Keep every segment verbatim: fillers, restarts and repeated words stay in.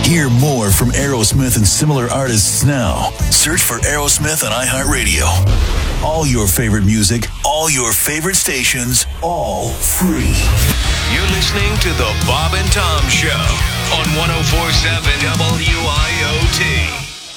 Hear more from Aerosmith and similar artists now. Search for Aerosmith on iHeartRadio. All your favorite music, all your favorite stations, all free. You're listening to The Bob and Tom Show on one oh four point seven W I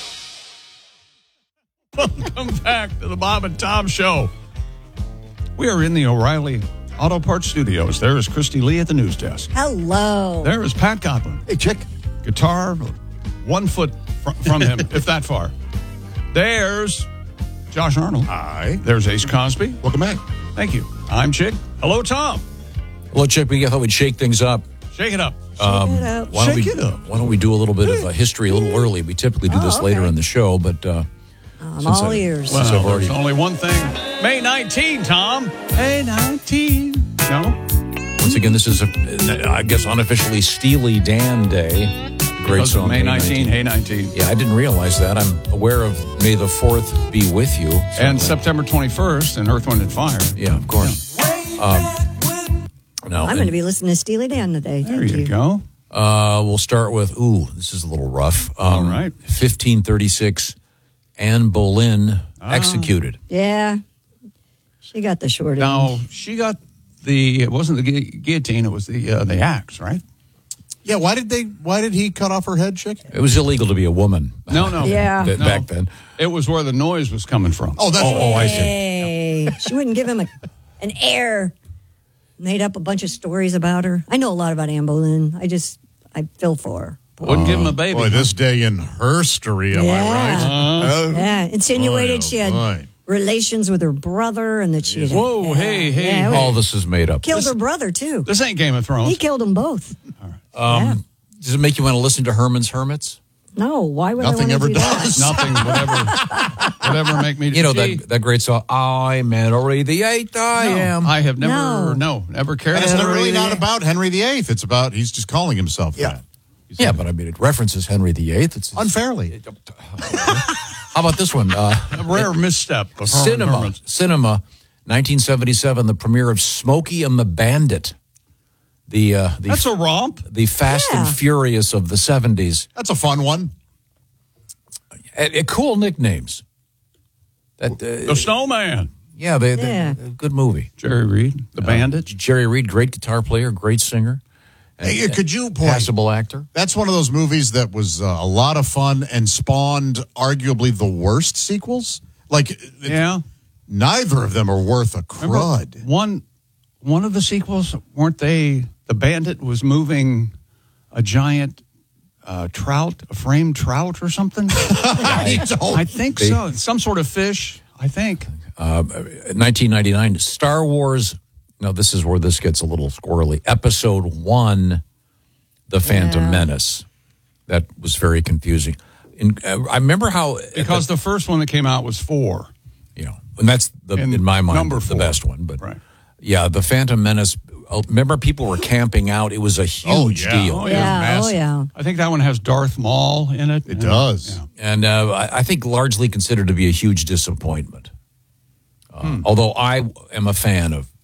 O T. Welcome back to The Bob and Tom Show. We are in the O'Reilly Auto Parts Studios. There is Christy Lee at the news desk. Hello. There is Pat Godwin. Hey, chick. Guitar, one foot fr- from him, if that far. There's Josh Arnold. Hi. There's Ace Cosby. Welcome back. Thank you. I'm Chick. Hello, Tom. Hello, Chick. We thought we'd shake things up. Shake it up. Um, it up. Why don't Shake we, it up. Why don't we do a little bit of uh, history a little early? We typically do Oh, this later okay. in the show, but uh, I'm since all I- ears. Since Well, I've already- there's only one thing. May nineteenth, Tom. May nineteenth. No? once again, this is, a, I guess, unofficially Steely Dan Day. Great Because of song. May nineteenth, Hey nineteenth. Yeah, I didn't realize that. I'm aware of May the fourth be with you. And certainly. September twenty-first in Earth, Wind, and Fire. Yeah, of course. Um, no, I'm going to be listening to Steely Dan today. There Thank you, you. go. Uh, we'll start with, ooh, this is a little rough. Um, All right. fifteen thirty-six, Anne Boleyn Ah. executed. Yeah. She got the short end. Now, she got the, it wasn't the gu- guillotine, it was the uh, the axe, right? Yeah, why did they? Why did he cut off her head, chick? It was illegal to be a woman. No, no. Yeah. Th- No. Back then. It was where the noise was coming from. Oh, that's. Oh, oh, I see. Hey, she wouldn't give him a, an air. Made up a bunch of stories about her. I know a lot about Anne Boleyn. I just, I feel for her. Wouldn't give him a baby. Boy, this day in herstory, am Yeah. I right? Oh, Yeah, insinuated boy, oh, she had boy. relations with her brother and that she had. Whoa, hey, hey. Yeah, All this is made up. killed her brother, too. This ain't Game of Thrones. He killed them both. Um, Does it make you want to listen to Herman's Hermits? No, why would Nothing I ever want to do that? does. Nothing would ever, would ever make me. You know, Gee, that, that great song, I'm Henry the Eighth, I no, am. I have never, No. no, never cared. And it's not about really it. not about Henry the Eighth. It's about he's just calling himself that. Yeah, but I mean, it references Henry the Eighth. It's, it's, Unfairly. how about this one? Uh, A rare misstep of Herman Cinema, Hermits. Cinema, nineteen seventy-seven, the premiere of Smokey and the Bandit. The, uh, the, That's a romp. the Fast Yeah. and Furious of the seventies. That's a fun one. And, and cool nicknames. That, uh, The Snowman. yeah, they, they, Yeah. good movie. Jerry Reed, the Bandit. Jerry Reed, great guitar player, great singer. and- Hey, could you point? Passable actor. That's one of those movies that was uh, a lot of fun and spawned arguably the worst sequels. Like, it- Yeah. neither of them are worth a Remember crud. one, one of the sequels, weren't they? The Bandit was moving a giant uh, trout, a framed trout or something. I don't- I think so. Some sort of fish. I think. Uh, nineteen ninety-nine, Star Wars. Now, this is where this gets a little squirrely. Episode one, The Phantom Yeah. Menace. That was very confusing. In, uh, I remember how Because the first one that came out was four. you know, and that's the And in my mind number the four. best one. But Right. yeah, The Phantom Menace. uh, Remember, people were camping out. It was a huge yeah. deal. Oh, Yeah, massive. oh, yeah. I think that one has Darth Maul in it. It does. And uh, I, I think largely considered to be a huge disappointment. Uh, Hmm. Although I am a fan of